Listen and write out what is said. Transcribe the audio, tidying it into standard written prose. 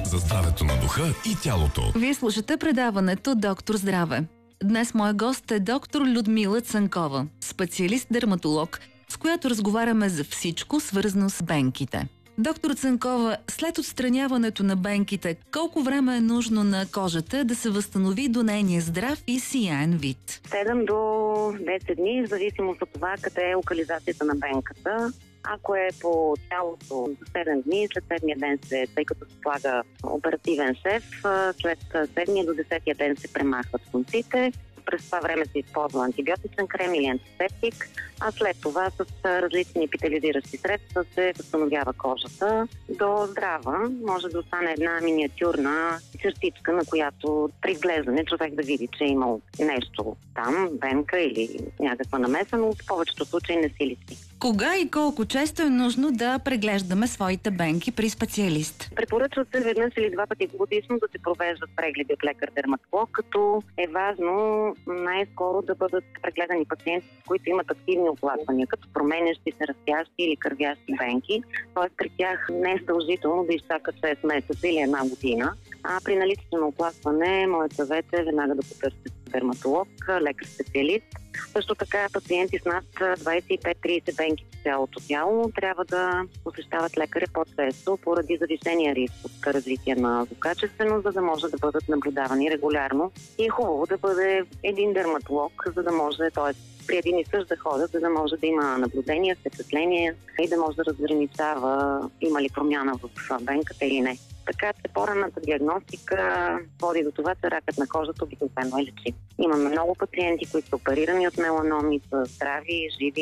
за здравето на духа и тялото. Вие слушате предаването Доктор Здраве. Днес моя гост е доктор Людмила Цанкова, специалист-дерматолог, с която разговаряме за всичко, свързано с бенките. Доктор Цанкова, след отстраняването на бенките, колко време е нужно на кожата да се възстанови до нейния здрав и сияен вид? 7 до 10 дни, в зависимост от това къде е локализацията на бенката. Ако е по тялото 7 дни, след 7-я ден тъй като се слага оперативен шеф, след 7-я до 10-я ден се премахват функциите. През това време се използва антибиотичен крем или антисептик, а след това с различни епителизиращи средства се възстановява кожата до здрава. Може да остане една миниатюрна чертичка, на която при гледане човек да види, че е имал нещо там, бенка или някаква намеса, но в повечето случаи не си личи. Кога и колко често е нужно да преглеждаме своите бенки при специалист? Препоръчва се веднъж или 2 пъти годишно да се провеждат прегледи от лекар-дерматолог, като е важно най-скоро да бъдат прегледани пациенти, които имат активни оплаквания, като променящи се, растящи или кървящи бенки. Тоест при тях не е задължително да изчакат 6 месеца или 1 година. А при наличието на оплакване, моят съвет е веднага да потърсите дерматолог, лекар-специалист. Също така пациенти с над 25-30 бенки по цялото тяло трябва да посещават лекаря по-често поради завишения риск от развитие на злокачественост, за да може да бъдат наблюдавани регулярно. И е хубаво да бъде един дерматолог, за да може, т.е. при един и същ да ходят, за да може да има наблюдения, впечатления и да може да разграничава има ли промяна в бенката или не. Така че по-ранната диагностика води до това, че ракът на кожата обикновено е лечим. Имаме много пациенти, които са оперирани от меланоми, са здрави, живи.